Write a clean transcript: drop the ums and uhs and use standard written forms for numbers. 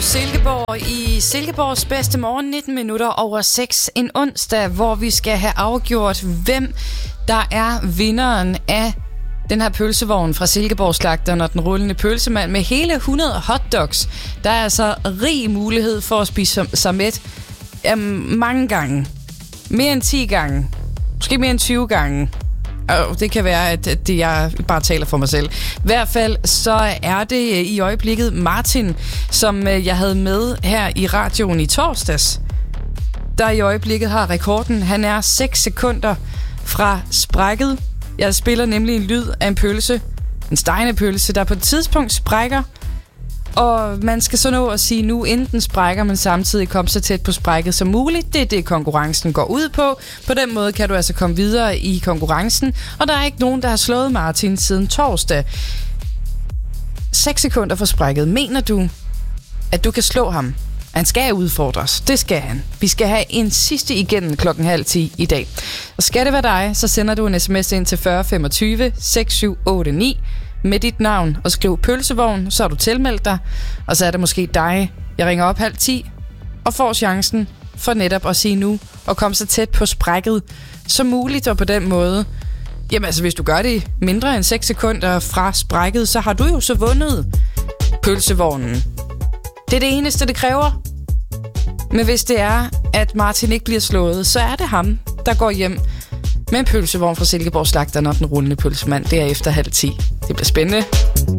Radio Silkeborg i Silkeborgs bedste morgen, 19 minutter over 6. En onsdag, hvor vi skal have afgjort, hvem der er vinderen af den her pølsevogn fra Silkeborg Slagteren og den rullende pølsemand med hele 100 hotdogs. Der er altså rig mulighed for at spise sig mæt mange gange. Mere end 10 gange. Måske mere end 20 gange. Og det kan være, at jeg bare taler for mig selv. I hvert fald så er det i øjeblikket Martin, som jeg havde med her i radioen i torsdags, der i øjeblikket har rekorden. Han er 6 sekunder fra sprækket. Jeg spiller nemlig en lyd af en pølse, en stegende pølse, der på et tidspunkt sprækker. Og man skal så nå at sige nu, inden den sprækker, men samtidig komme så tæt på sprækket som muligt. Det er det, konkurrencen går ud på. På den måde kan du altså komme videre i konkurrencen. Og der er ikke nogen, der har slået Martin siden torsdag. 6 sekunder for sprækket. Mener du, at du kan slå ham? Han skal udfordres. Det skal han. Vi skal have en sidste igennem 9:30 i dag. Og skal det være dig, så sender du en sms ind til 4025 6789 med dit navn og skriv pølsevogn, så har du tilmeldt dig. Og så er det måske dig, jeg ringer op 9:30 og får chancen for netop at sige nu og komme så tæt på sprækket som muligt. Og på den måde, jamen altså hvis du gør det mindre end 6 sekunder fra sprækket, så har du jo så vundet pølsevognen. Det er det eneste, det kræver. Men hvis det er, at Martin ikke bliver slået, så er det ham, der går hjem med en pølsevogn fra Silkeborg Slagteren og den rullende pølsemand derefter 9:30. Det bliver spændende.